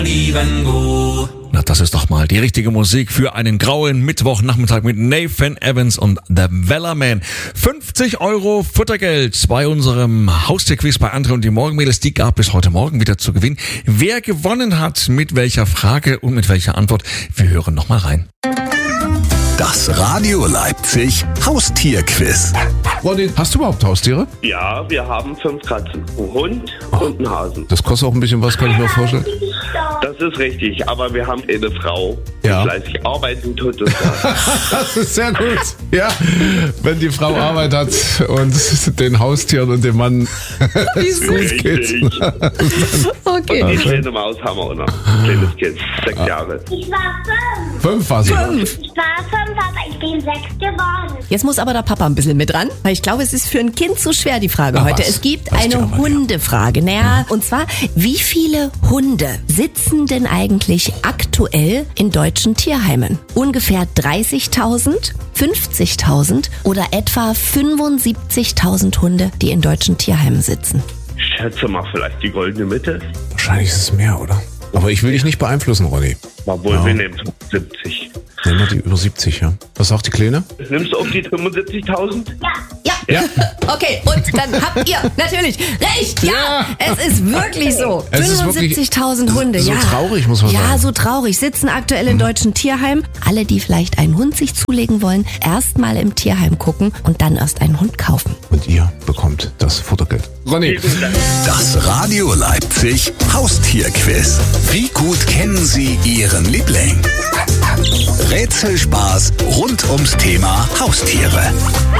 Na, das ist doch mal die richtige Musik für einen grauen Mittwochnachmittag mit Nathan Evans und The Wellerman. 50 € Futtergeld bei unserem Haustierquiz bei André und die Morgenmädels. Die gab es heute Morgen wieder zu gewinnen. Wer gewonnen hat, mit welcher Frage und mit welcher Antwort, wir hören noch mal rein. Das Radio Leipzig Haustierquiz. Ronny, hast du überhaupt Haustiere? Ja, wir haben 5 Katzen, einen Hund und einen Hasen. Das kostet auch ein bisschen was, kann ich mir vorstellen. Das ist richtig, aber wir haben eine Frau, die Ja. fleißig arbeiten tut. Und Das ist sehr gut. Ja, wenn die Frau Arbeit hat und den Haustieren und dem Mann es gut geht. richtig. Okay. Und die kleine Maus haben wir auch noch. Ein kleines Kind, 6 Jahre. Ich war 5. 5 war sie. Ich war 5, aber ich bin 6 geworden. Jetzt muss aber der Papa ein bisschen mit ran, weil ich glaube, es ist für ein Kind zu schwer, die Frage Na heute. was? Es gibt Weißt du eine aber, ja. Hundefrage. Naja, und zwar, wie viele Hunde sitzen denn eigentlich aktuell in deutschen Tierheimen? Ungefähr 30.000, 50.000 oder etwa 75.000 Hunde, die in deutschen Tierheimen sitzen? Ich schätze mal vielleicht die goldene Mitte. Wahrscheinlich ist es mehr, oder? Aber ich will dich nicht beeinflussen, Ronny. Obwohl, Ja. wir nehmen 70. Nehmen wir die über 70, ja. Was sagt die Kleine? Nimmst du auf die 75.000? Ja. Okay, und dann habt ihr natürlich recht. Ja, Ja. es ist wirklich so. Es ist wirklich 75.000 Hunde, so ja. traurig, muss man Ja, sagen. so traurig. Sitzen aktuell in deutschen Tierheimen. Alle, die vielleicht einen Hund sich zulegen wollen, erst mal im Tierheim gucken und dann erst einen Hund kaufen. Und ihr bekommt das Futtergeld. Ronny, Das Radio Leipzig Haustierquiz. Wie gut kennen Sie Ihren Liebling? Rätselspaß rund ums Thema Haustiere.